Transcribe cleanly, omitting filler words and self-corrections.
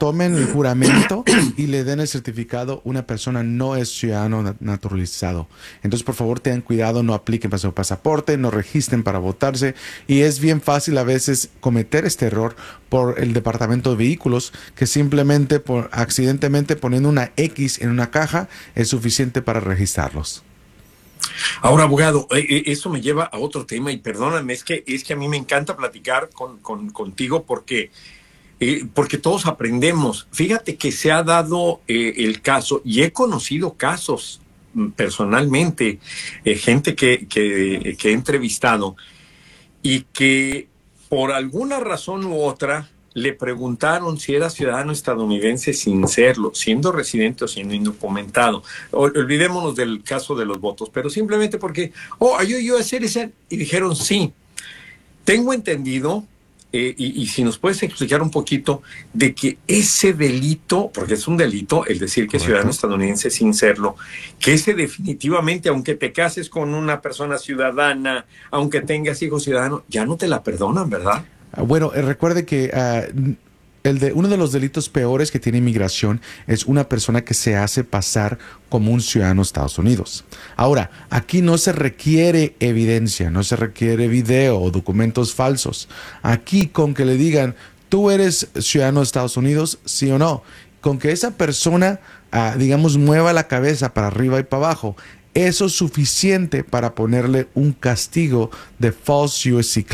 tomen el juramento y le den el certificado, una persona no es ciudadano naturalizado. Entonces, por favor, tengan cuidado, no apliquen para su pasaporte, no registren para votarse. Y es bien fácil a veces cometer este error por el departamento de vehículos, que simplemente por accidentalmente poniendo una X en una caja es suficiente para registrarlos. Ahora, abogado, eso me lleva a otro tema y perdóname, es que a mí me encanta platicar contigo porque todos aprendemos. Fíjate que se ha dado el caso y he conocido casos personalmente, gente que he entrevistado y que por alguna razón u otra le preguntaron si era ciudadano estadounidense sin serlo, siendo residente o siendo indocumentado. Olvidémonos del caso de los votos, pero simplemente porque, are you US citizen? Y dijeron sí. Tengo entendido, y si nos puedes explicar un poquito, de que ese delito, porque es un delito el decir que es ciudadano estadounidense sin serlo, que ese definitivamente, aunque te cases con una persona ciudadana, aunque tengas hijos ciudadanos, ya no te la perdonan, ¿verdad? Bueno, recuerde que uno de los delitos peores que tiene inmigración es una persona que se hace pasar como un ciudadano de Estados Unidos. Ahora, aquí no se requiere evidencia, no se requiere video o documentos falsos. Aquí con que le digan, tú eres ciudadano de Estados Unidos, sí o no, con que esa persona, digamos, mueva la cabeza para arriba y para abajo, eso es suficiente para ponerle un castigo de false USC